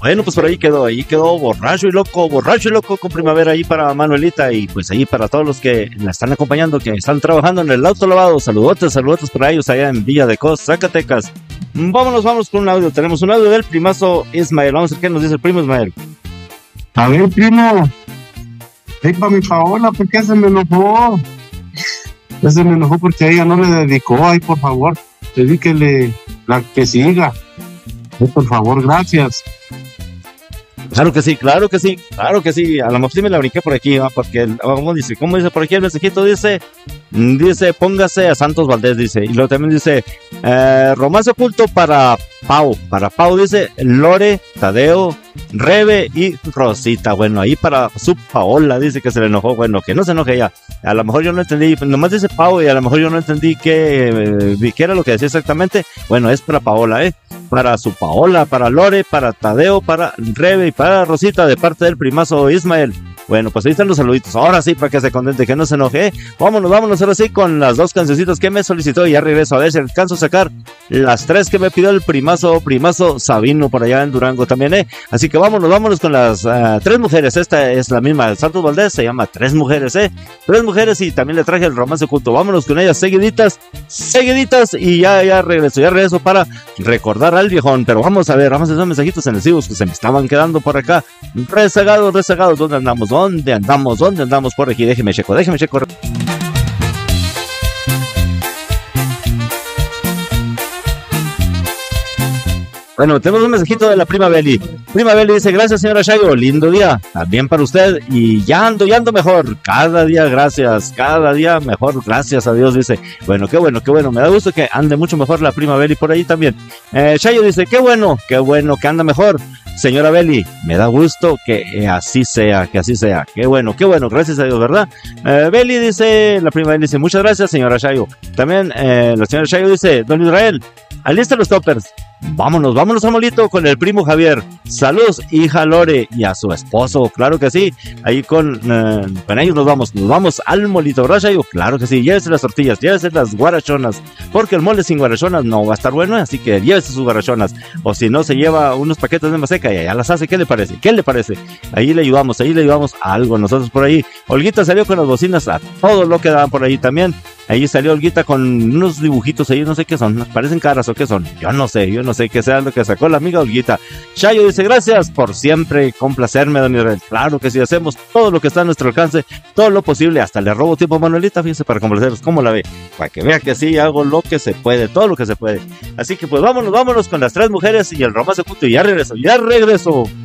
Bueno, pues por ahí quedó borracho y loco con Primavera ahí para Manuelita y pues ahí para todos los que la están acompañando, que están trabajando en el auto lavado. Saludotes para ellos allá en Villa de Cos, Zacatecas. Vámonos con un audio. Tenemos un audio del primazo Ismael. Vamos a ver qué nos dice el primo Ismael. A ver, primo. Hey, para mi Paola, ¿por qué se me enojó? Se me enojó porque a ella no le dedicó. Ay, por favor, dedíquele la que siga. Ay, por favor, gracias. Claro que sí. A lo mejor sí me la brinqué por aquí, ¿va? Porque, ¿cómo dice por aquí el mensajito? Dice, póngase a Santos Valdés, dice. Y luego también dice, romance oculto para Pau, dice, Lore, Tadeo, Rebe y Rosita. Bueno, ahí para su Paola, dice que se le enojó. Bueno, que no se enoje ya. A lo mejor yo no entendí, nomás dice Pau y a lo mejor yo no entendí qué era lo que decía exactamente. Bueno, es para Paola, para su Paola, para Lore, para Tadeo, para Rebe y para Rosita de parte del primazo Ismael. Bueno, pues ahí están los saluditos. Ahora sí, para que se contente, que no se enoje. Vámonos ahora sí con las dos cancioncitas que me solicitó y ya regreso a ver si alcanzo a sacar las tres que me pidió el primazo Sabino por allá en Durango también, Así que vámonos con las tres mujeres. Esta es la misma, Santos Valdés, se llama Tres Mujeres, Tres Mujeres y también le traje el romance oculto. Vámonos con ellas seguiditas y ya regreso para recordar al viejón. Pero vamos a ver esos mensajitos en el Cibus que se me estaban quedando por acá rezagados. ¿Dónde andamos por aquí? Déjeme checo. Bueno, tenemos un mensajito de la prima Beli. Prima Beli dice, gracias señora Chayo, lindo día, también para usted, y ya ando mejor, cada día mejor, gracias a Dios, dice. Bueno, qué bueno, me da gusto que ande mucho mejor la prima Beli por ahí también. Chayo dice, qué bueno que anda mejor. Señora Beli, me da gusto que así sea, qué bueno, gracias a Dios, ¿verdad? Beli dice, la prima Beli dice, muchas gracias señora Chayo. También la señora Chayo dice, don Israel, alista los toppers. Vámonos al molito con el primo Javier. Saludos, hija Lore y a su esposo, claro que sí. Ahí con ellos nos vamos al molito, ¿verdad, Chayo? Claro que sí, llévese las tortillas, llévese las guarachonas, porque el mole sin guarachonas no va a estar bueno, así que llévese sus guarachonas. O si no, se lleva unos paquetes de maseca y allá las hace. ¿Qué le parece? Ahí le ayudamos a algo nosotros por ahí. Olguita salió con las bocinas a todo lo que daban por ahí también. Ahí salió Olguita con unos dibujitos ahí, no sé qué son, parecen caras o qué son. Yo no sé qué sea lo que sacó la amiga Olguita. Chayo dice, gracias por siempre complacerme, don Israel. Claro que sí, hacemos todo lo que está a nuestro alcance, todo lo posible, hasta le robo tiempo a Manuelita, fíjese, para complaceros. ¿Cómo la ve? Para que vea que sí, hago lo que se puede, todo lo que se puede. Así que pues vámonos con las tres mujeres y el romance oculto y ya regreso.